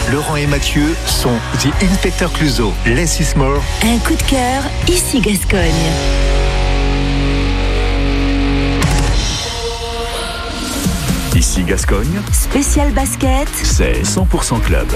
Laurent et Mathieu sont The Inspector Clouseau. Less is more. Un coup de cœur, ici Gascogne. Ici Gascogne, Spécial basket, c'est 100% club.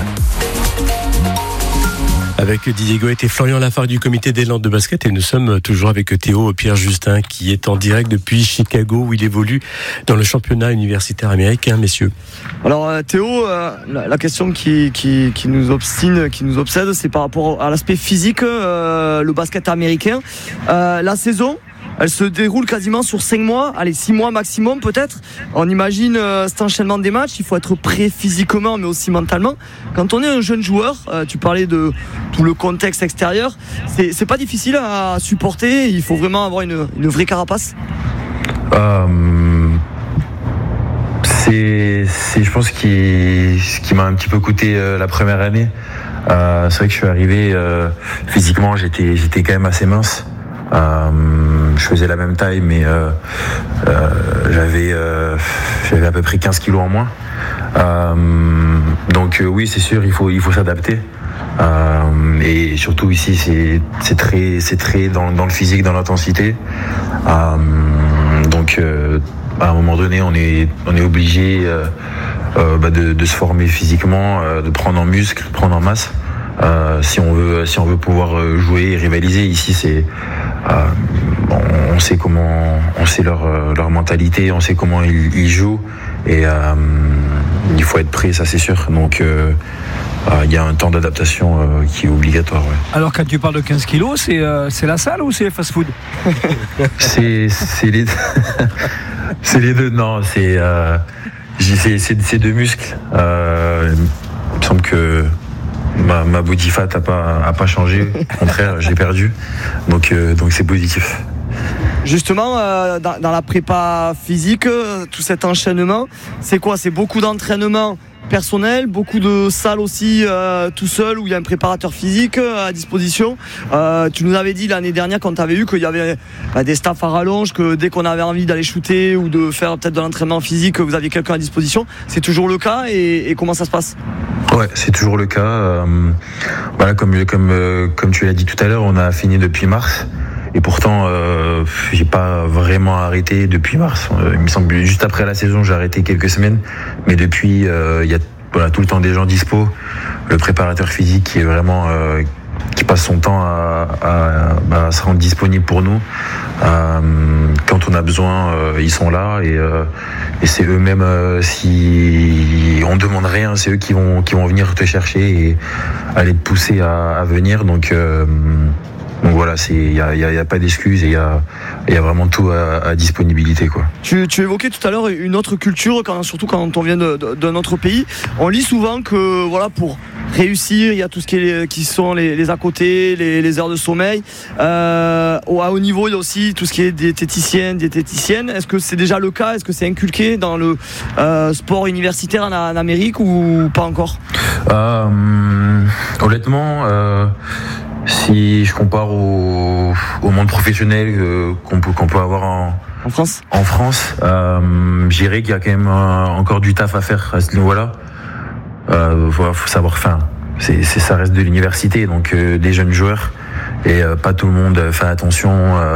Avec Didier Goët et Florian Lafargue du comité des Landes de basket, et nous sommes toujours avec Théo Pierre-Justin qui est en direct depuis Chicago où il évolue dans le championnat universitaire américain, messieurs. Alors Théo, la question qui nous obstine, qui nous obsède, c'est par rapport à l'aspect physique, le basket américain. La saison, elle se déroule quasiment sur 5 mois, allez 6 mois maximum peut-être. On imagine cet enchaînement des matchs, il faut être prêt physiquement mais aussi mentalement. Quand on est un jeune joueur, tu parlais de tout le contexte extérieur, c'est pas difficile à supporter, il faut vraiment avoir une vraie carapace. C'est je pense ce qui m'a un petit peu coûté la première année. C'est vrai que je suis arrivé physiquement, j'étais quand même assez mince. Je faisais la même taille, mais j'avais à peu près 15 kilos en moins. Donc oui, c'est sûr, il faut s'adapter. Et surtout ici, c'est très dans le physique, dans l'intensité. Donc à un moment donné, on est obligé de se former physiquement, de prendre en muscle, de prendre en masse. Si on veut pouvoir jouer et rivaliser ici, c'est on sait leur mentalité, on sait comment ils jouent, et il faut être prêt, ça c'est sûr. Donc il y a un temps d'adaptation qui est obligatoire. Ouais. Alors quand tu parles de 15 kilos, c'est la salle ou c'est fast food? C'est les deux. C'est les deux. Non, c'est deux muscles. Il me semble que ma body fat a pas changé, au contraire j'ai perdu, donc c'est positif. Justement, dans la prépa physique, tout cet enchaînement, c'est quoi? C'est beaucoup d'entraînement personnel, beaucoup de salles aussi tout seul où il y a un préparateur physique à disposition. Tu nous avais dit l'année dernière quand tu avais eu qu'il y avait des staffs à rallonge, que dès qu'on avait envie d'aller shooter ou de faire peut-être de l'entraînement physique, vous aviez quelqu'un à disposition. C'est toujours le cas, et comment ça se passe? Ouais, c'est toujours le cas. Voilà, comme tu l'as dit tout à l'heure, on a fini depuis mars. Et pourtant, j'ai pas vraiment arrêté depuis mars. Il me semble juste après la saison, j'ai arrêté quelques semaines. Mais depuis, il y a tout le temps des gens dispo. Le préparateur physique qui est vraiment qui passe son temps à se rendre disponible pour nous. Quand on a besoin, ils sont là, et c'est eux-mêmes, si on demande rien, c'est eux qui vont venir te chercher et aller te pousser à venir. Donc voilà, il y a pas d'excuses, et il y a vraiment tout à disponibilité, quoi. Tu évoquais tout à l'heure une autre culture, surtout quand on vient d'un autre pays. On lit souvent que voilà, pour réussir, il y a tout ce qui sont les à côté, les heures de sommeil. À haut niveau, il y a aussi tout ce qui est diététicienne. Est-ce que c'est déjà le cas? Est-ce que c'est inculqué dans le sport universitaire en Amérique ou pas encore? Honnêtement, si je compare au monde professionnel qu'on peut avoir en France, je dirais qu'il y a quand même encore du taf à faire à ce niveau-là. Faut savoir, ça reste de l'université, donc des jeunes joueurs, et pas tout le monde fait attention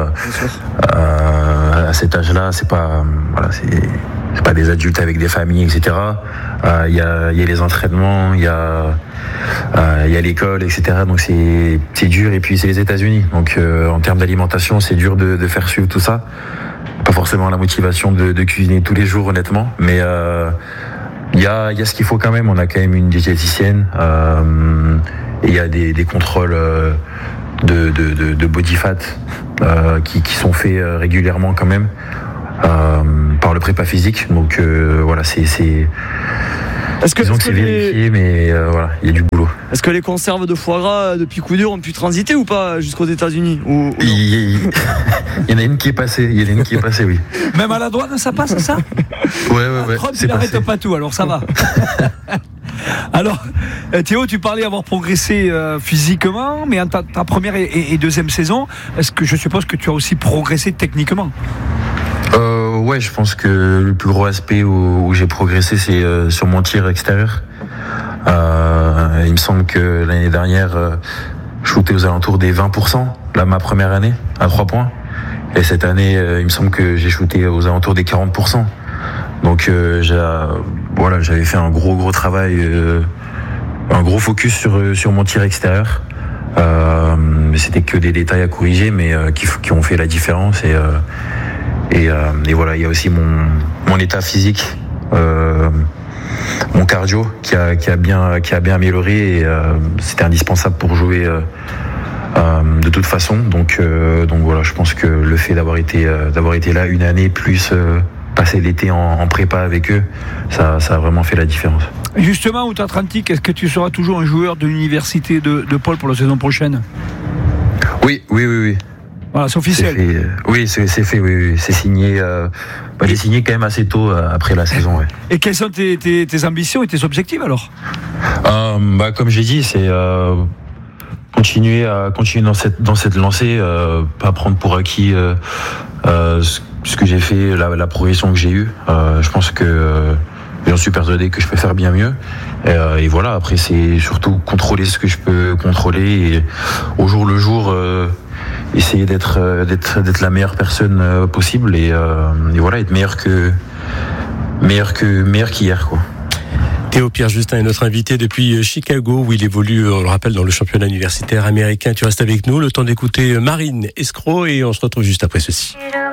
à cet âge-là. C'est pas des adultes avec des familles, etc. Il y a les entraînements, il y a l'école, etc. Donc c'est dur, et puis c'est les États-Unis, donc en termes d'alimentation, c'est dur de faire suivre tout ça. Pas forcément la motivation de cuisiner tous les jours, honnêtement, mais il y a ce qu'il faut quand même. On a quand même une diététicienne, et il y a des contrôles de body fat qui sont faits régulièrement quand même par le prépa physique. Donc voilà, disons que c'est vérifié, mais voilà, il y a du boulot. Est-ce que les conserves de foie gras de Pic ou Dur ont pu transiter ou pas jusqu'aux États-Unis ou il y en a une qui est passée. Oui. Même à la douane, ça passe, ça? Ouais. Trump, il n'arrête pas tout, alors ça va. Alors, Théo, tu parlais avoir progressé physiquement, mais en ta première et deuxième saison, est-ce que je suppose que tu as aussi progressé techniquement? Ouais, je pense que le plus gros aspect où j'ai progressé, c'est sur mon tir extérieur. Il me semble que l'année dernière, je shootais aux alentours des 20%, là, ma première année, à 3 points. Et cette année, il me semble que j'ai shooté aux alentours des 40%. Donc, j'avais fait un gros travail, un gros focus sur mon tir extérieur. Mais c'était que des détails à corriger, mais qui ont fait la différence. Et voilà, il y a aussi mon état physique, mon cardio qui a bien amélioré. Et c'était indispensable pour jouer de toute façon. Donc voilà, je pense que le fait d'avoir été là une année plus passer l'été en prépa avec eux, ça a vraiment fait la différence. Justement, Outre-Atlantique, est-ce que tu seras toujours un joueur de l'université de Paul pour la saison prochaine ? Oui. Voilà, c'est officiel. Oui, c'est fait, oui. C'est signé. J'ai signé quand même assez tôt après la saison. Ouais. Et quelles sont tes ambitions et tes objectifs alors ? Comme j'ai dit, c'est continuer dans cette lancée, pas prendre pour acquis ce que j'ai fait, la progression que j'ai eue. Je pense que j'en suis persuadé que je peux faire bien mieux. Et voilà, après c'est surtout contrôler ce que je peux contrôler et au jour le jour essayer d'être la meilleure personne possible et voilà, être meilleur qu'hier, quoi. Théo Pierre-Justin est notre invité depuis Chicago où il évolue, on le rappelle, dans le championnat universitaire américain. Tu restes avec nous, le temps d'écouter Marine Escroc et on se retrouve juste après ceci.